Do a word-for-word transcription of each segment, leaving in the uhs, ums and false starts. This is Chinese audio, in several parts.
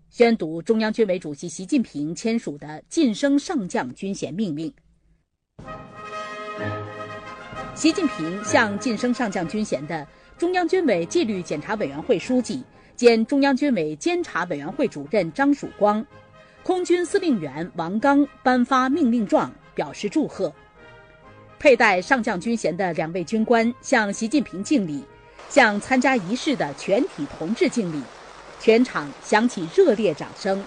宣读中央军委主席习近平签署的晋升上将军衔命令。习近平向晋升上将军衔的中央军委纪律检查委员会书记兼中央军委监察委员会主任张曙光、空军司令员王刚颁发命令状，表示祝贺。佩戴上将军衔的两位军官向习近平敬礼，向参加仪式的全体同志敬礼，全场响起热烈掌声。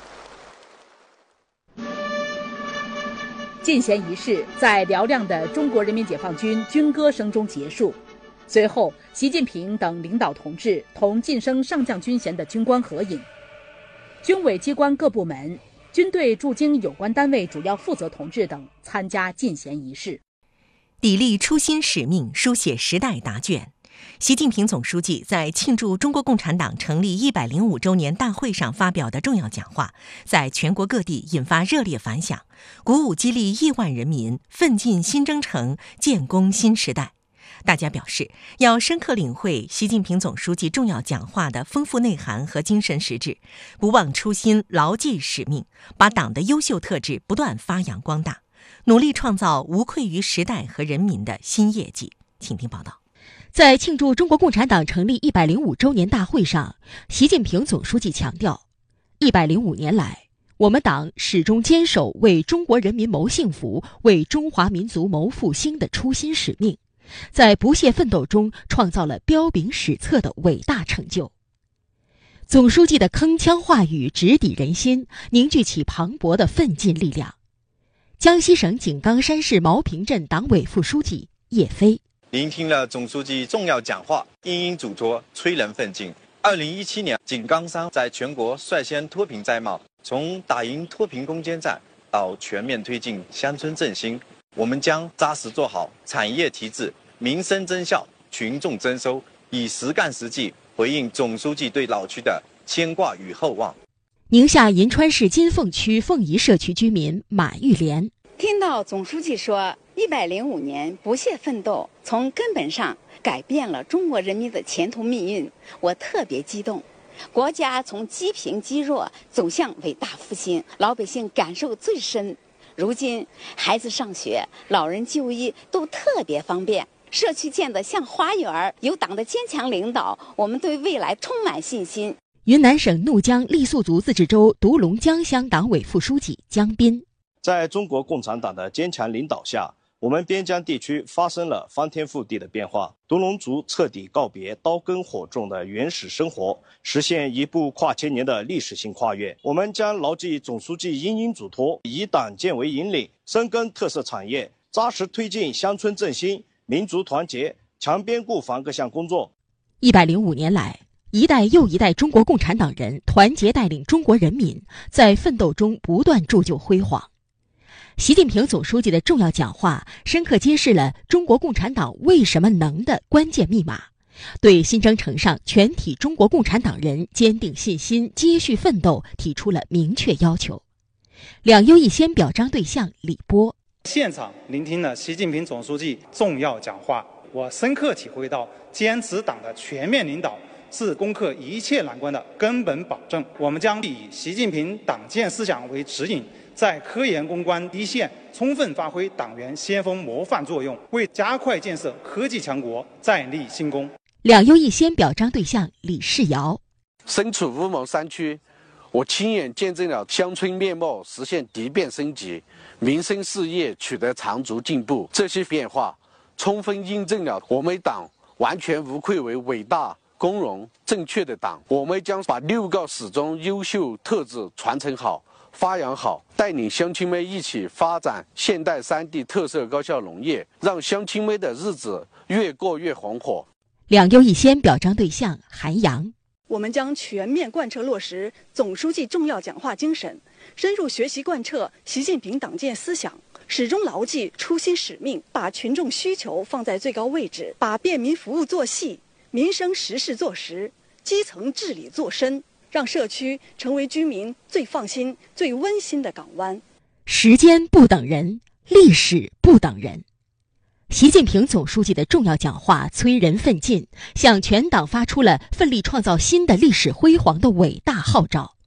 晋衔仪式在嘹亮的中国人民解放军军歌声中结束。随后，习近平等领导同志同晋升上将军衔的军官合影。军委机关各部门、军队驻京有关单位主要负责同志等参加晋衔仪式。 砥砺初心使命，书写时代答卷。习近平总书记在庆祝中国共产党成立一百零五周年大会上发表的重要讲话，在全国各地引发热烈反响，鼓舞激励亿万人民奋进新征程，建功新时代。大家表示，要深刻领会习近平总书记重要讲话的丰富内涵和精神实质，不忘初心，牢记使命，把党的优秀特质不断发扬光大，努力创造无愧于时代和人民的新业绩。请听报道。 在庆祝中国共产党成立一百零五周年大会上，习近平总书记强调，一百零五年来，我们党始终坚守为中国人民谋幸福、为中华民族谋复兴的初心使命，在不懈奋斗中创造了彪炳史册的伟大成就。总书记的铿锵话语直抵人心，凝聚起磅礴的奋进力量。江西省井冈山市茅坪镇党委副书记叶飞聆听了总书记重要讲话，殷殷嘱托，催人奋进。二零一七年，井冈山在全国率先脱贫摘帽，从打赢脱贫攻坚战到全面推进乡村振兴，我们将扎实做好产业提质、民生增效、群众增收，以实干实际回应总书记对老区的牵挂与厚望。 宁夏银川市金凤区凤仪社区居民马玉莲听到总书记说一百零五年不懈奋斗，从根本上改变了中国人民的前途命运，我特别激动。国家从积贫积弱走向伟大复兴，老百姓感受最深。如今孩子上学、老人就医都特别方便，社区建得像花园，有党的坚强领导，我们对未来充满信心。 云南省怒江傈僳族自治州独龙江乡党委副书记江斌， 在中国共产党的坚强领导下，我们边疆地区发生了翻天覆地的变化，独龙族彻底告别刀耕火种的原始生活，实现一部跨千年的历史性跨越。我们将牢记总书记殷殷嘱托，以党建为引领，深耕特色产业，扎实推进乡村振兴、民族团结、强边固防各项工作。 一百零五年来，一代又一代中国共产党人团结带领中国人民，在奋斗中不断铸就辉煌。习近平总书记的重要讲话深刻揭示了中国共产党为什么能的关键密码，对新征程上全体中国共产党人坚定信心、接续奋斗提出了明确要求。两优一先表彰对象李波现场聆听了习近平总书记重要讲话，我深刻体会到坚持党的全面领导是攻克一切难关的根本保证。我们将以习近平党建思想为指引，在科研攻关一线充分发挥党员先锋模范作用，为加快建设科技强国再立新功。 两优一先表彰对象李世尧身处乌蒙山区，我亲眼见证了乡村面貌实现迭变升级，民生事业取得长足进步。这些变化充分印证了我们党完全无愧为伟大、光荣、正确的党。我们将把六个始终优秀特质传承好、发扬好，带领乡亲们一起发展现代三地特色高效农业，让乡亲们的日子越过越红火。 两优一先表彰对象韩阳我们将全面贯彻落实总书记重要讲话精神，深入学习贯彻习近平党建思想，始终牢记初心使命，把群众需求放在最高位置，把便民服务做细，民生实事做实，基层治理做深，让社区成为居民最放心、最温馨的港湾。 时间不等人，历史不等人。习近平总书记的重要讲话催人奋进，向全党发出了奋力创造新的历史辉煌的伟大号召。